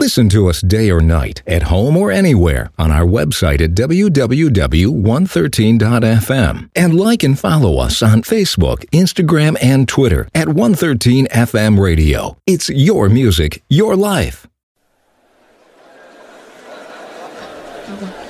Listen to us day or night, at home or anywhere, on our website at www.113.fm. And like and follow us on Facebook, Instagram, and Twitter at 113FM Radio. It's your music, your life.